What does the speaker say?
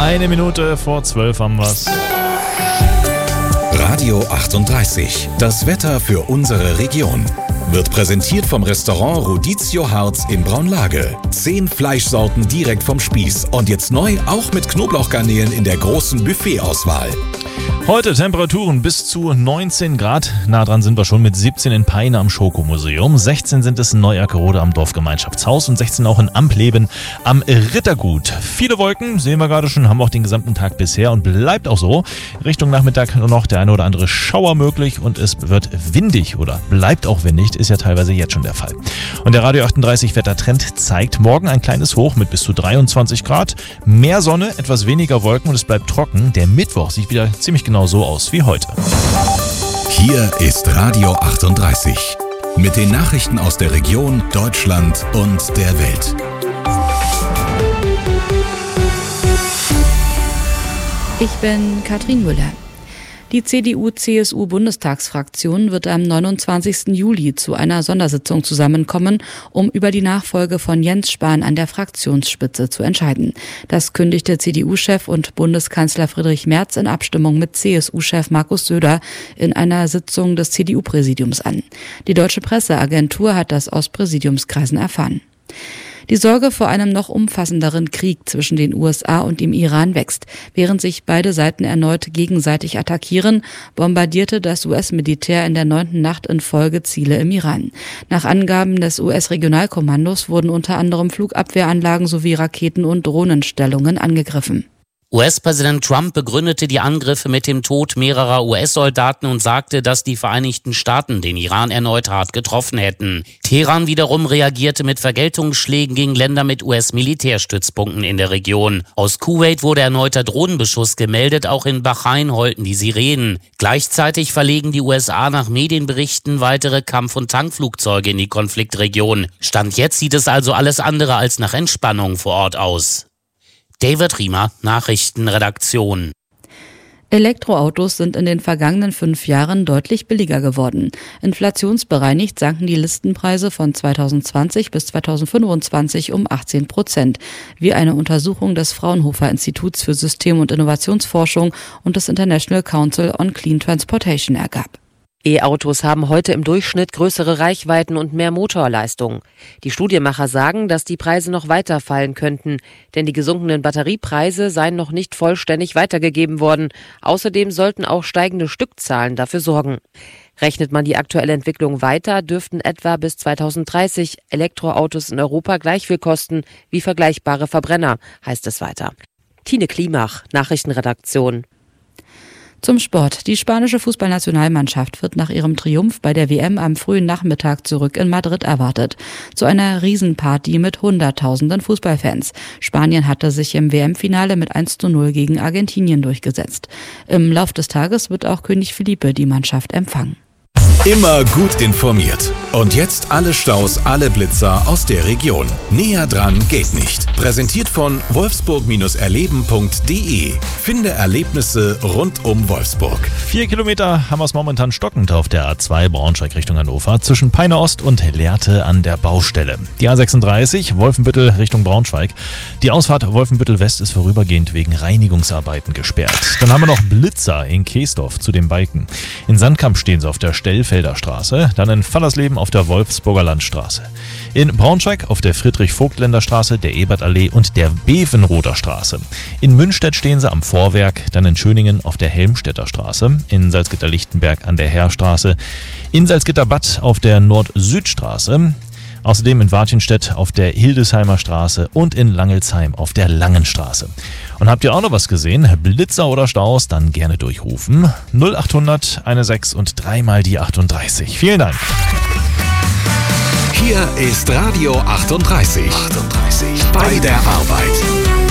11:01 haben wir's. Radio 38, das Wetter für unsere Region. Wird präsentiert vom Restaurant Rodizio Harz in Braunlage. 10 Fleischsorten direkt vom Spieß und jetzt neu auch mit Knoblauchgarnelen in der großen Buffetauswahl. Heute Temperaturen bis zu 19 Grad. Nah dran sind wir schon mit 17 in Peine am Schokomuseum. 16 sind es in Neuerkerode am Dorfgemeinschaftshaus und 16 auch in Ampleben am Rittergut. Viele Wolken, sehen wir gerade schon, haben wir auch den gesamten Tag bisher und bleibt auch so. Richtung Nachmittag nur noch der eine oder andere Schauer möglich und es wird windig oder bleibt auch windig, ist ja teilweise jetzt schon der Fall. Und der Radio 38 Wettertrend zeigt morgen ein kleines Hoch mit bis zu 23 Grad. Mehr Sonne, etwas weniger Wolken und es bleibt trocken. Der Mittwoch sieht wieder ziemlich genau so aus wie heute. Hier ist Radio 38 mit den Nachrichten aus der Region, Deutschland und der Welt. Ich bin Katrin Müller. Die CDU-CSU-Bundestagsfraktion wird am 29. Juli zu einer Sondersitzung zusammenkommen, um über die Nachfolge von Jens Spahn an der Fraktionsspitze zu entscheiden. Das kündigte CDU-Chef und Bundeskanzler Friedrich Merz in Abstimmung mit CSU-Chef Markus Söder in einer Sitzung des CDU-Präsidiums an. Die Deutsche Presseagentur hat das aus Präsidiumskreisen erfahren. Die Sorge vor einem noch umfassenderen Krieg zwischen den USA und dem Iran wächst. Während sich beide Seiten erneut gegenseitig attackieren, bombardierte das US-Militär in der 9. Nacht in Folge Ziele im Iran. Nach Angaben des US-Regionalkommandos wurden unter anderem Flugabwehranlagen sowie Raketen- und Drohnenstellungen angegriffen. US-Präsident Trump begründete die Angriffe mit dem Tod mehrerer US-Soldaten und sagte, dass die Vereinigten Staaten den Iran erneut hart getroffen hätten. Teheran wiederum reagierte mit Vergeltungsschlägen gegen Länder mit US-Militärstützpunkten in der Region. Aus Kuwait wurde erneuter Drohnenbeschuss gemeldet, auch in Bahrain heulten die Sirenen. Gleichzeitig verlegen die USA nach Medienberichten weitere Kampf- und Tankflugzeuge in die Konfliktregion. Stand jetzt sieht es also alles andere als nach Entspannung vor Ort aus. David Riemer, Nachrichtenredaktion. Elektroautos sind in den vergangenen 5 Jahren deutlich billiger geworden. Inflationsbereinigt sanken die Listenpreise von 2020 bis 2025 um 18%, wie eine Untersuchung des Fraunhofer Instituts für System- und Innovationsforschung und des International Council on Clean Transportation ergab. E-Autos haben heute im Durchschnitt größere Reichweiten und mehr Motorleistung. Die Studienmacher sagen, dass die Preise noch weiter fallen könnten, denn die gesunkenen Batteriepreise seien noch nicht vollständig weitergegeben worden. Außerdem sollten auch steigende Stückzahlen dafür sorgen. Rechnet man die aktuelle Entwicklung weiter, dürften etwa bis 2030 Elektroautos in Europa gleich viel kosten wie vergleichbare Verbrenner, heißt es weiter. Tine Klimach, Nachrichtenredaktion. Zum Sport. Die spanische Fußballnationalmannschaft wird nach ihrem Triumph bei der WM am frühen Nachmittag zurück in Madrid erwartet. Zu einer Riesenparty mit Hunderttausenden Fußballfans. Spanien hatte sich im WM-Finale mit 1:0 gegen Argentinien durchgesetzt. Im Lauf des Tages wird auch König Felipe die Mannschaft empfangen. Immer gut informiert. Und jetzt alle Staus, alle Blitzer aus der Region. Näher dran geht nicht. Präsentiert von wolfsburg-erleben.de. Finde Erlebnisse rund um Wolfsburg. 4 Kilometer haben wir es momentan stockend auf der A2 Braunschweig Richtung Hannover zwischen Peine Ost und Lehrte an der Baustelle. Die A36 Wolfenbüttel Richtung Braunschweig. Die Ausfahrt Wolfenbüttel West ist vorübergehend wegen Reinigungsarbeiten gesperrt. Dann haben wir noch Blitzer in Keesdorf zu dem Balken. In Sandkamp stehen sie auf der Stellfelder Straße, dann in Fallersleben auf der Wolfsburger Landstraße. In Braunschweig auf der Friedrich-Vogt-Länder Straße, der Ebertallee und der Bevenroder Straße. In Münstedt stehen sie am Vorwerk, dann in Schöningen auf der Helmstedter Straße, in Salzgitter-Lichtenberg an der Heerstraße, in Salzgitter-Bad auf der Nord-Süd-Straße, außerdem in Wartjenstedt auf der Hildesheimer Straße und in Langelsheim auf der Langenstraße. Und habt ihr auch noch was gesehen? Blitzer oder Staus? Dann gerne durchrufen. 0800 16 und 3 mal die 38. Vielen Dank. Hier ist Radio 38. Bei der Arbeit.